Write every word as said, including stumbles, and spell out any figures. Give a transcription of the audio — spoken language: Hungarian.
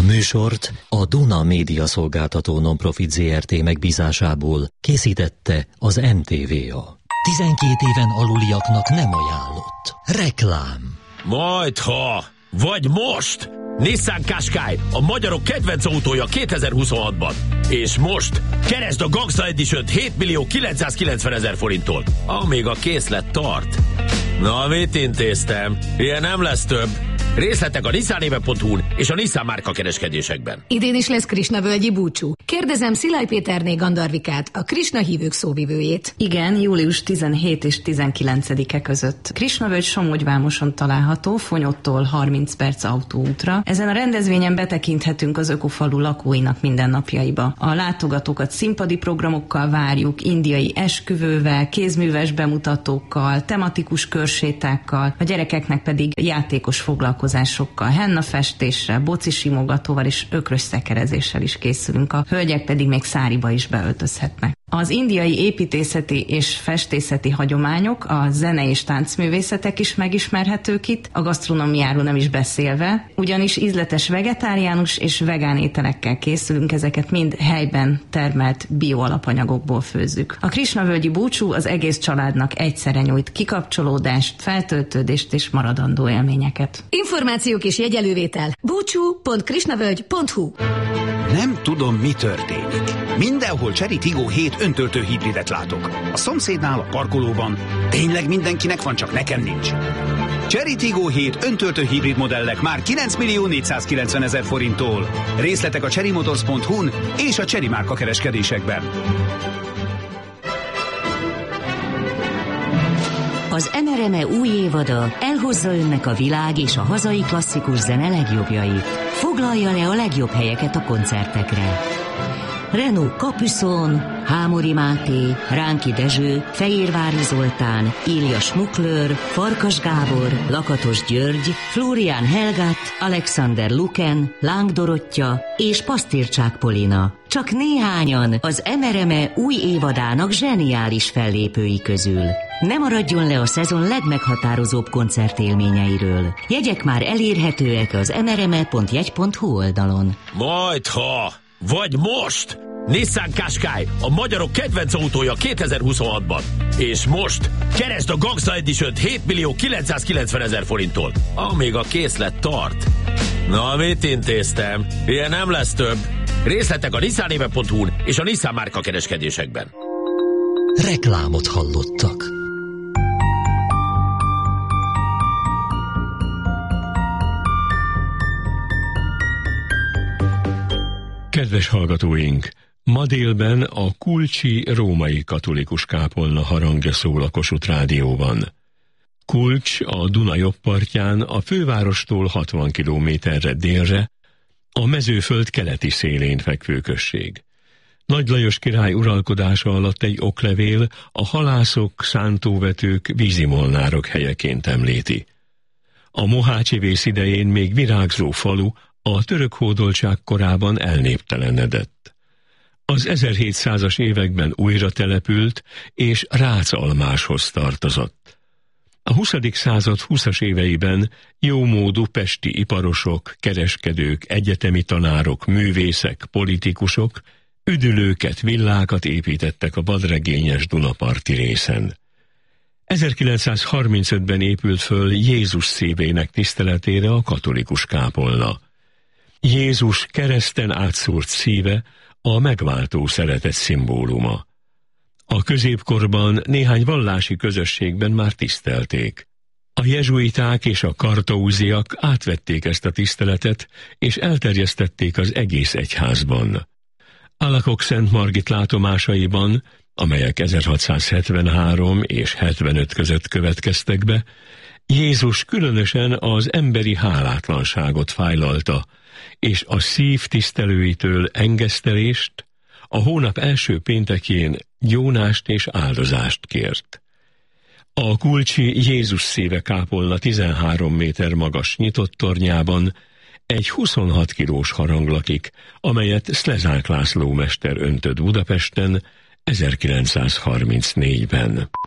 műsort a Duna Média Szolgáltató Nonprofit zé er té megbízásából készítette az em té vé a. tizenkét éven aluliaknak nem ajánlott. Reklám. Majdha, vagy most! Nissan Qashqai, a magyarok kedvenc autója kétezer-huszonhatban. És most keresd a Gangsta Edition hét millió kilencszázkilencvenezer forinttól, amíg a készlet tart. Na, mit intéztem? Ilyen nem lesz több. Részletek a nissanéve pont hu-n és a Nissan márka kereskedésekben. Idén is lesz Krisnavölgyi búcsú. Kérdezem Szilágy Péterné Gandarvikát, a Krisna hívők szóvivőjét. Igen, július tizenhetedike és tizenkilencedike között. Krisnavölgy Somogyvámoson található, Fonyottól harminc perc autóútra. Ezen a rendezvényen betekinthetünk az ökofalu lakóinak mindennapjaiba. A látogatókat színpadi programokkal várjuk, indiai esküvővel, kézműves bemutatókkal, tematikus körsétákkal, a gyerekeknek pedig játékos foglalkozásokkal, hennafestéssel, bocisimogatóval és ökrös szekerezéssel is készülünk, a hölgyek pedig még száriba is beöltözhetnek. Az indiai építészeti és festészeti hagyományok, a zene és táncművészetek is megismerhetők itt, a gasztronómiáról nem is beszélve, ugyanis ízletes vegetáriánus és vegán ételekkel készülünk, ezeket mind helyben termelt bioalapanyagokból főzzük. A Krisnavölgyi búcsú az egész családnak egyszerre nyújt kikapcsolódást, feltöltődést és maradandó élményeket. Információk és jegyelővétel búcsú pont krisnavölgy pont hu. Nem tudom, mi történik. Mindenhol Chery Tiggo hét öntöltő hibridet látok. A szomszédnál, a parkolóban. Tényleg mindenkinek van, csak nekem nincs. Chery Tiggo hét öntöltő hibrid modellek már kilenc millió négyszázkilencvenezer forinttól. Részletek a chery motors pont hu-n és a Chery márka kereskedésekben. Az em er em e új évada elhozza önnek a világ és a hazai klasszikus zene legjobbjait. Foglalja le a legjobb helyeket a koncertekre. Renaud Capuçon, Hámori Máté, Ránki Dezső, Fejérvári Zoltán, Ilja Smuklőr, Farkas Gábor, Lakatos György, Florian Helgát, Alexander Luken, Láng Dorottya és Pasztircsák Polina. Csak néhányan az em er em e új évadának zseniális fellépői közül. Ne maradjon le a szezon legmeghatározóbb koncertélményeiről. Jegyek már elérhetőek az em er em e pont jegy pont hu oldalon. Majdha, vagy most! Nissan Qashqai, a magyarok kedvenc autója kétezer-huszonhatban. És most keresd a Gangsta Edition hét millió kilencszázkilencvenezer forinttól, amíg a készlet tart. Na, mit intéztem? Ilyen nem lesz több. Részletek a nissanéve pont hu-n és a Nissan márka kereskedésekben. Reklámot hallottak. Kedves hallgatóink! Ma délben a Kulcsi római katolikus kápolna harangja szól a Kossuth Rádióban. Kulcs a Duna jobb partján, a fővárostól hatvan kilométerre délre, a Mezőföld keleti szélén fekvő község. Nagy Lajos király uralkodása alatt egy oklevél a halászok, szántóvetők, vízimolnárok helyeként említi. A mohácsi vész idején még virágzó falu, a török hódoltság korában elnéptelenedett. Az ezerhétszázas években újra települt, és Rácalmáshoz tartozott. A huszadik század húszas éveiben jómódú pesti iparosok, kereskedők, egyetemi tanárok, művészek, politikusok üdülőket, villákat építettek a vadregényes Dunaparti részen. ezerkilencszázharmincötben épült föl Jézus szívének tiszteletére a katolikus kápolna. Jézus kereszten átszúrt szíve a megváltó szeretet szimbóluma. A középkorban néhány vallási közösségben már tisztelték. A jezsuiták és a kartauziak átvették ezt a tiszteletet, és elterjesztették az egész egyházban. Alakok Szent Margit látomásaiban, amelyek ezerhatszázhetvenhárom és hetvenöt között következtek be, Jézus különösen az emberi hálátlanságot fájlalta, és a szív tisztelőitől engesztelést, a hónap első péntekén gyónást és áldozást kért. A kulcsi Jézus szíve kápolna tizenhárom méter magas nyitott tornyában egy huszonhat kilós harang lakik, amelyet Szlezák László mester öntött Budapesten ezerkilencszázharmincnégyben.